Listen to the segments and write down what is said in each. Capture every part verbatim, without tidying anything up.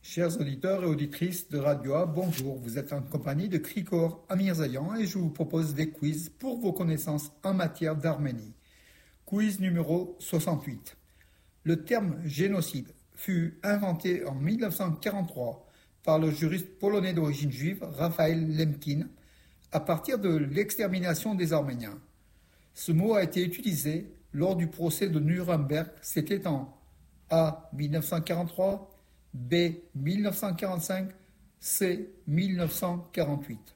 Chers auditeurs et auditrices de Radio A, bonjour. Vous êtes en compagnie de Krikor Amirzayan et je vous propose des quiz pour vos connaissances en matière d'Arménie. Quiz numéro soixante-huit. Le terme génocide fut inventé en mille neuf cent quarante-trois par le juriste polonais d'origine juive Raphaël Lemkin à partir de l'extermination des Arméniens. Ce mot a été utilisé lors du procès de Nuremberg, c'était en A. mille neuf cent quarante-trois, B. mille neuf cent quarante-cinq, C. mille neuf cent quarante-huit.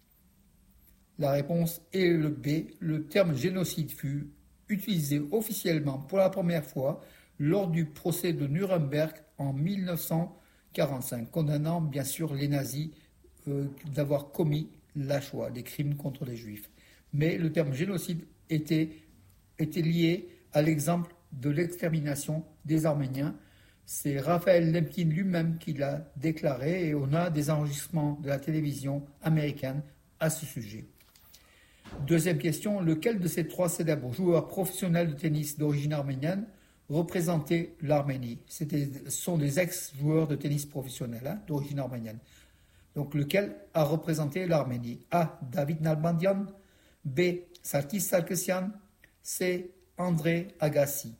La réponse est le B. Le terme génocide fut utilisé officiellement pour la première fois lors du procès de Nuremberg en mille neuf cent quarante-cinq, condamnant bien sûr les nazis euh, d'avoir commis la Shoah, des crimes contre les juifs. Mais le terme génocide était, était lié à l'exemple de l'extermination des Arméniens. C'est Raphaël Lemkin lui-même qui l'a déclaré et on a des enregistrements de la télévision américaine à ce sujet. Deuxième question, lequel de ces trois célèbres joueurs professionnels de tennis d'origine arménienne représentait l'Arménie? C'était, Ce sont des ex-joueurs de tennis professionnels hein, d'origine arménienne. Donc lequel a représenté l'Arménie? A. David Nalbandian, B. Sarkis Sarkisyan, C. André Agassi.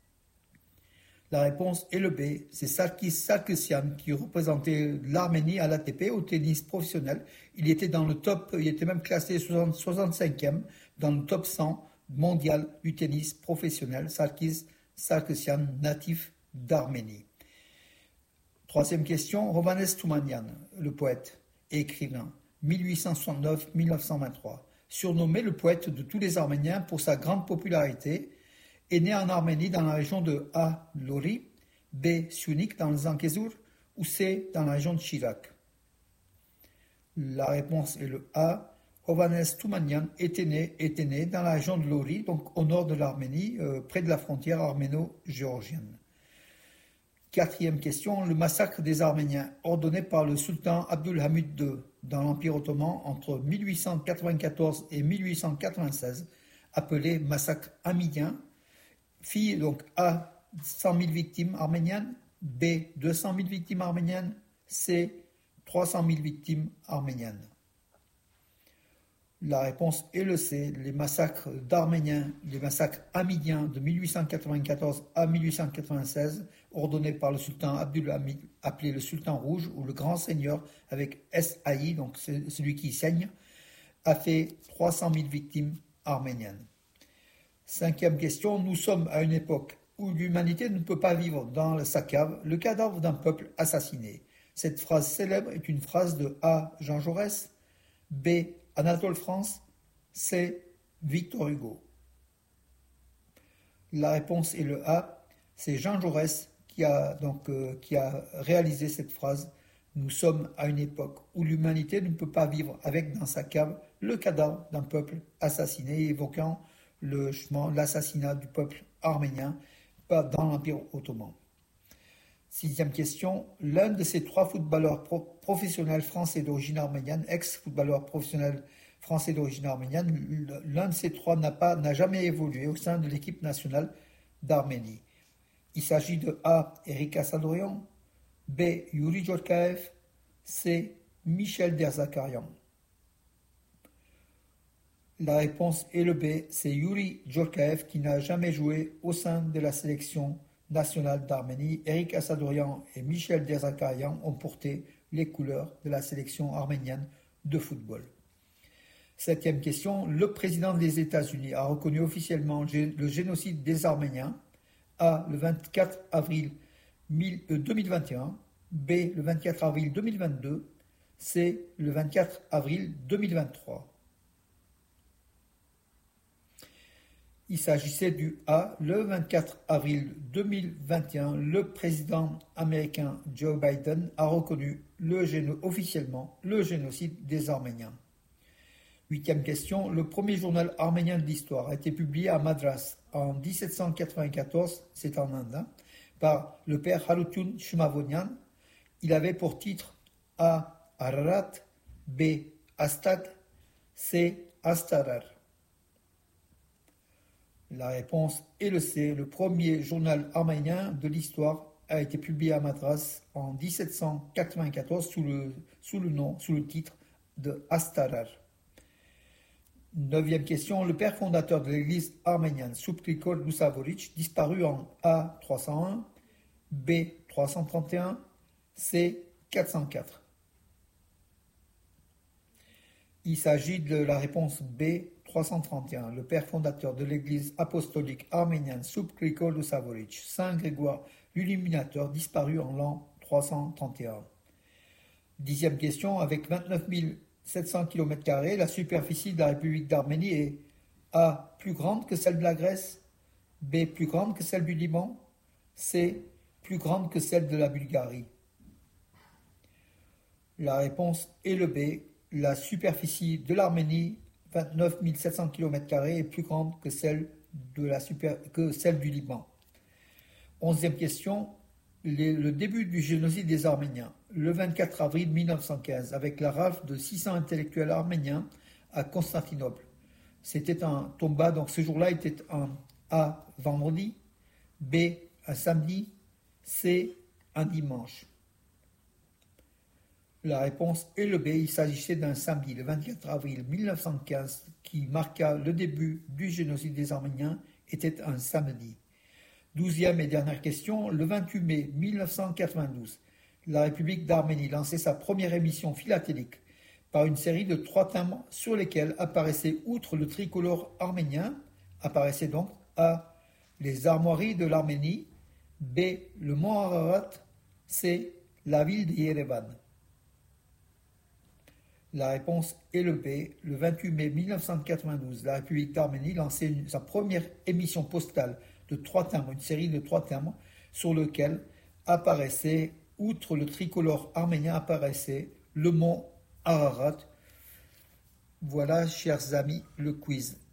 La réponse est le B, c'est Sarkis Sarkisyan qui représentait l'Arménie à l'A T P au tennis professionnel. Il était dans le top, il était même classé soixante-cinquième dans le top cent mondial du tennis professionnel, Sarkis Sarkisyan, natif d'Arménie. Troisième question, Hovhannes Toumanian, le poète et écrivain, mille huit cent soixante-neuf à mille neuf cent vingt-trois, surnommé le poète de tous les Arméniens pour sa grande popularité, est né en Arménie dans la région de A. Lori, B. Syunik dans le Zangezur ou C. dans la région de Chirac. La réponse est le A. Hovhannes Toumanian était né, était né dans la région de Lori, donc au nord de l'Arménie, euh, près de la frontière arméno-géorgienne. Quatrième question, le massacre des Arméniens ordonné par le sultan Abdülhamid deux dans l'Empire ottoman entre mille huit cent quatre-vingt-quatorze et mille huit cent quatre-vingt-seize, appelé massacre hamidien, fit donc A. cent mille victimes arméniennes, B. deux cent mille victimes arméniennes, C. trois cent mille victimes arméniennes. La réponse est le C. Les massacres d'Arméniens, les massacres hamidiens de mille huit cent quatre-vingt-quatorze à mille huit cent quatre-vingt-seize, ordonnés par le sultan Abdülhamid, appelé le sultan rouge ou le grand seigneur avec S A I, donc c'est celui qui saigne, a fait trois cent mille victimes arméniennes. Cinquième question, nous sommes à une époque où l'humanité ne peut pas vivre dans sa cave le cadavre d'un peuple assassiné. Cette phrase célèbre est une phrase de A. Jean Jaurès, B. Anatole France, C. Victor Hugo. La réponse est le A. C'est Jean Jaurès qui a, donc, euh, qui a réalisé cette phrase. Nous sommes à une époque où l'humanité ne peut pas vivre avec dans sa cave le cadavre d'un peuple assassiné, évoquant le, l'assassinat du peuple arménien dans l'Empire ottoman. Sixième question, l'un de ces trois footballeurs pro- professionnels français d'origine arménienne, ex-footballeur professionnel français d'origine arménienne, l'un de ces trois n'a, pas, n'a jamais évolué au sein de l'équipe nationale d'Arménie. Il s'agit de A. Eric Assadorian, B. Yuri Djorkaev, C. Michel Derzakarian. La réponse est le B, c'est Yuri Djorkaev qui n'a jamais joué au sein de la sélection nationale d'Arménie. Eric Assadorian et Michel Derzakarian ont porté les couleurs de la sélection arménienne de football. Septième question, le président des États-Unis a reconnu officiellement le génocide des Arméniens, A. le vingt-quatre avril deux mille vingt et un, B. le vingt-quatre avril deux mille vingt-deux, C. le vingt-quatre avril deux mille vingt-trois. Il s'agissait du A. Le vingt-quatre avril deux mille vingt et un, le président américain Joe Biden a reconnu le géno- officiellement le génocide des Arméniens. Huitième question, le premier journal arménien de l'histoire a été publié à Madras en dix-sept cent quatre-vingt-quatorze, c'est en Inde, hein, par le père Harutun Shumavonian. Il avait pour titre A. Ararat, B. Astad, C. Astarar. La réponse est le C. Le premier journal arménien de l'histoire a été publié à Madras en dix-sept cent quatre-vingt-quatorze sous le, sous le nom, sous le titre de Astarar. Neuvième question. Le père fondateur de l'église arménienne, Subkrikol Lusavorić, disparu en A trois cent un, B trois cent trente et un, C quatre cent quatre. Il s'agit de la réponse B trois cent trente et un. Le père fondateur de l'église apostolique arménienne, Subkrikol Lusavorić, Saint Grégoire l'Illuminateur, disparu en l'an trois cent trente et un. Dixième question. Avec vingt-neuf mille sept cents kilomètres carrés, la superficie de la République d'Arménie est A. plus grande que celle de la Grèce, B. plus grande que celle du Liban, C. plus grande que celle de la Bulgarie. La réponse est le B. La superficie de l'Arménie, vingt-neuf mille sept cents kilomètres carrés, est plus grande que celle, de la super, que celle du Liban. Onzième question. Les, le début du génocide des Arméniens, le vingt-quatre avril mille neuf cent quinze, avec la rafle de six cents intellectuels arméniens à Constantinople. C'était un tomba, donc ce jour-là était un A, vendredi, B, un samedi, C, un dimanche. La réponse est le B. Il s'agissait d'un samedi, le vingt-quatre avril mille neuf cent quinze, qui marqua le début du génocide des Arméniens, était un samedi. Douzième et dernière question. Le vingt-huit mai mille neuf cent quatre-vingt-douze, la République d'Arménie lançait sa première émission philatélique par une série de trois timbres sur lesquels apparaissait, outre le tricolore arménien, apparaissait donc A. les armoiries de l'Arménie, B. le mont Ararat, C. la ville de Yerevan. La réponse est le B. Le vingt-huit mai mille neuf cent quatre-vingt-douze, la République d'Arménie lançait une, sa première émission postale de trois timbres, une série de trois timbres, sur lequel apparaissait, outre le tricolore arménien, apparaissait le mont Ararat. Voilà, chers amis, le quiz.